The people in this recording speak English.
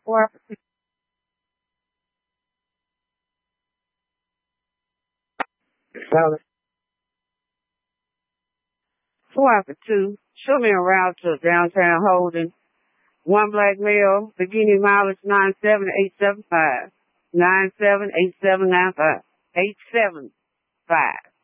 Four, 4 after 2. Show me a route to downtown Holden. One black male, beginning mileage 97875. 97875. 875.